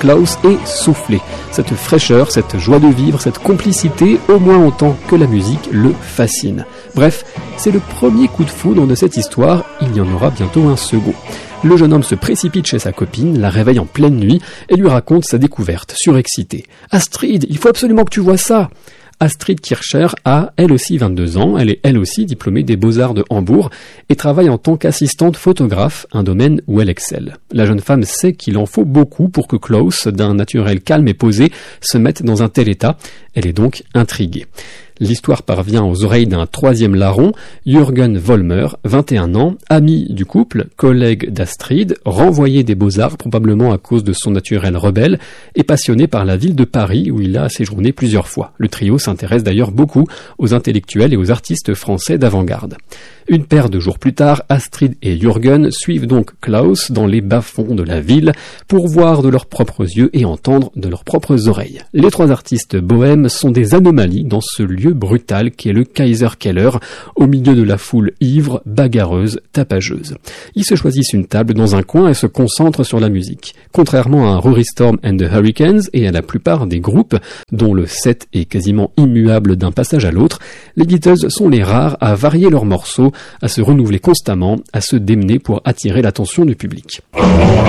Klaus est soufflé. Cette fraîcheur, cette joie de vivre, cette complicité, au moins autant que la musique, le fascine. Bref, c'est le premier coup de foudre de cette histoire, il y en aura bientôt un second. Le jeune homme se précipite chez sa copine, la réveille en pleine nuit et lui raconte sa découverte, surexcitée. « Astrid, il faut absolument que tu vois ça !» Astrid Kircher a, elle aussi, 22 ans, elle est elle aussi diplômée des Beaux-Arts de Hambourg et travaille en tant qu'assistante photographe, un domaine où elle excelle. La jeune femme sait qu'il en faut beaucoup pour que Klaus, d'un naturel calme et posé, se mette dans un tel état. Elle est donc intriguée. L'histoire parvient aux oreilles d'un troisième larron, Jürgen Vollmer, 21 ans, ami du couple, collègue d'Astrid, renvoyé des Beaux-Arts probablement à cause de son naturel rebelle, et passionné par la ville de Paris où il a séjourné plusieurs fois. Le trio s'intéresse d'ailleurs beaucoup aux intellectuels et aux artistes français d'avant-garde. Une paire de jours plus tard, Astrid et Jürgen suivent donc Klaus dans les bas-fonds de la ville pour voir de leurs propres yeux et entendre de leurs propres oreilles. Les trois artistes bohèmes sont des anomalies dans ce lieu brutal qu'est le Kaiserkeller, au milieu de la foule ivre, bagarreuse, tapageuse. Ils se choisissent une table dans un coin et se concentrent sur la musique. Contrairement à Rory Storm and the Hurricanes et à la plupart des groupes, dont le set est quasiment immuable d'un passage à l'autre, les Beatles sont les rares à varier leurs morceaux, à se renouveler constamment, à se démener pour attirer l'attention du public.